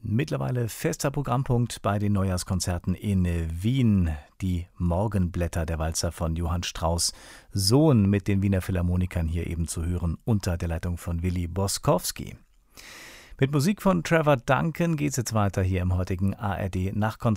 Mittlerweile fester Programmpunkt bei den Neujahrskonzerten in Wien. Die Morgenblätter, der Walzer von Johann Strauss Sohn mit den Wiener Philharmonikern hier eben zu hören unter der Leitung von Willi Boskowski. Mit Musik von Trevor Duncan geht es jetzt weiter hier im heutigen ARD Nachtkonzert.